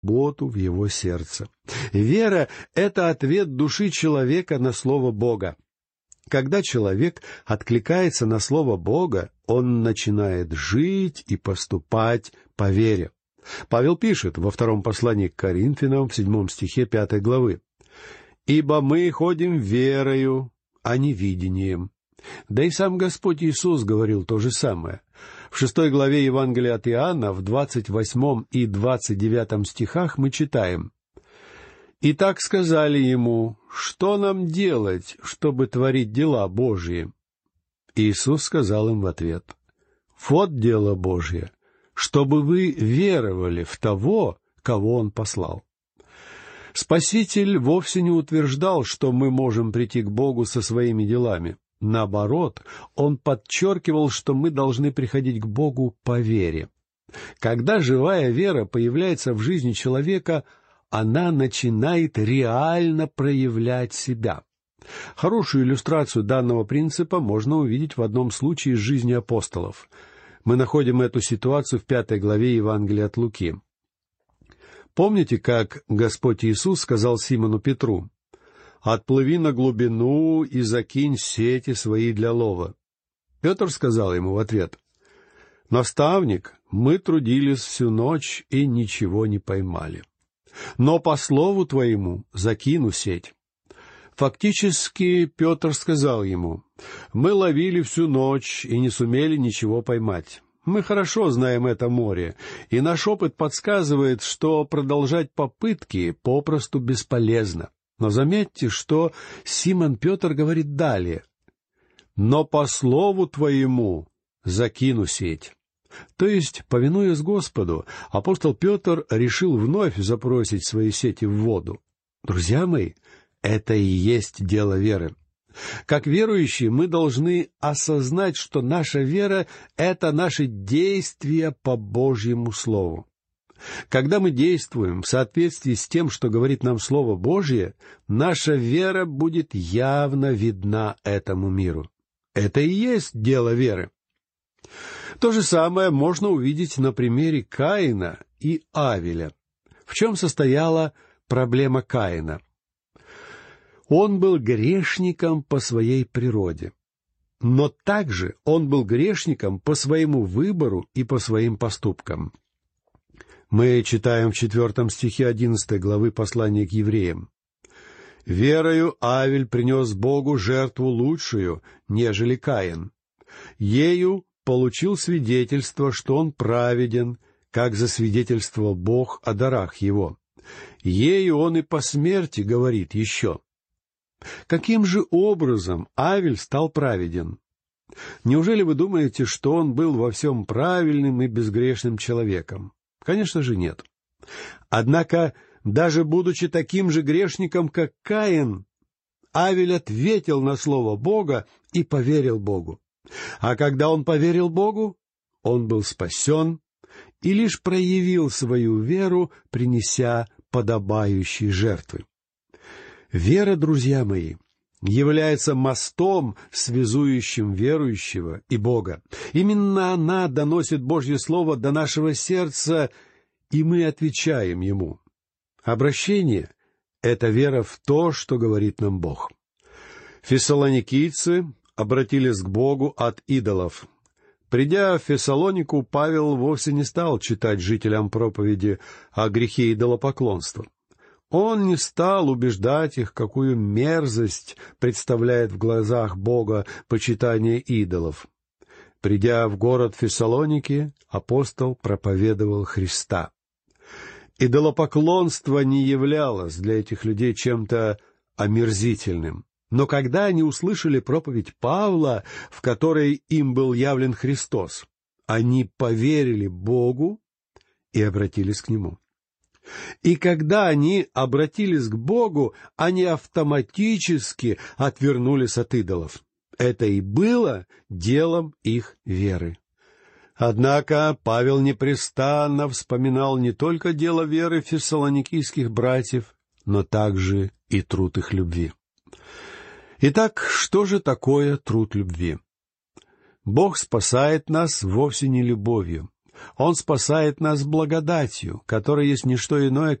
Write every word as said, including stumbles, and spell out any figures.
работу в его сердце. Вера — это ответ души человека на Слово Бога. Когда человек откликается на Слово Бога, он начинает жить и поступать по вере. Павел пишет во втором послании к Коринфянам, в седьмом стихе пятой главы: «Ибо мы ходим верою, а не видением». Да и сам Господь Иисус говорил то же самое. В шестой главе Евангелия от Иоанна, в двадцать восьмом и двадцать девятом стихах мы читаем: «Итак сказали ему: что нам делать, чтобы творить дела Божьи?» Иисус сказал им в ответ: «Вот дело Божье, чтобы вы веровали в того, кого Он послал». Спаситель вовсе не утверждал, что мы можем прийти к Богу со своими делами. Наоборот, Он подчеркивал, что мы должны приходить к Богу по вере. Когда живая вера появляется в жизни человека, она начинает реально проявлять себя. Хорошую иллюстрацию данного принципа можно увидеть в одном случае из жизни апостолов. Мы находим эту ситуацию в пятой главе Евангелия от Луки. Помните, как Господь Иисус сказал Симону Петру: «Отплыви на глубину и закинь сети свои для лова». Петр сказал ему в ответ: «Наставник, мы трудились всю ночь и ничего не поймали. Но по слову твоему закину сеть». Фактически Петр сказал ему: «Мы ловили всю ночь и не сумели ничего поймать. Мы хорошо знаем это море, и наш опыт подсказывает, что продолжать попытки попросту бесполезно». Но заметьте, что Симон Петр говорит далее: «Но по слову твоему закину сеть». То есть, повинуясь Господу, апостол Петр решил вновь забросить свои сети в воду. Друзья мои, это и есть дело веры. Как верующие мы должны осознать, что наша вера — это наши действия по Божьему Слову. Когда мы действуем в соответствии с тем, что говорит нам Слово Божье, наша вера будет явно видна этому миру. Это и есть дело веры. То же самое можно увидеть на примере Каина и Авеля. В чем состояла проблема Каина? Он был грешником по своей природе. Но также он был грешником по своему выбору и по своим поступкам. Мы читаем в четвертом стихе одиннадцатой главы послания к евреям: «Верою Авель принес Богу жертву лучшую, нежели Каин. Ею получил свидетельство, что он праведен, как засвидетельствовал Бог о дарах его. Ею он и по смерти говорит еще». Каким же образом Авель стал праведен? Неужели вы думаете, что он был во всем правильным и безгрешным человеком? Конечно же, нет. Однако, даже будучи таким же грешником, как Каин, Авель ответил на слово Бога и поверил Богу. А когда он поверил Богу, он был спасен и лишь проявил свою веру, принеся подобающие жертвы. Вера, друзья мои, является мостом, связующим верующего и Бога. Именно она доносит Божье Слово до нашего сердца, и мы отвечаем Ему. Обращение — это вера в то, что говорит нам Бог. Фессалоникийцы обратились к Богу от идолов. Придя в Фессалонику, Павел вовсе не стал читать жителям проповеди о грехе идолопоклонства. Он не стал убеждать их, какую мерзость представляет в глазах Бога почитание идолов. Придя в город Фессалоники, апостол проповедовал Христа. Идолопоклонство не являлось для этих людей чем-то омерзительным. Но когда они услышали проповедь Павла, в которой им был явлен Христос, они поверили Богу и обратились к Нему. И когда они обратились к Богу, они автоматически отвернулись от идолов. Это и было делом их веры. Однако Павел непрестанно вспоминал не только дело веры фессалоникийских братьев, но также и труд их любви. Итак, что же такое труд любви? Бог спасает нас вовсе не любовью. Он спасает нас благодатью, которая есть не что иное,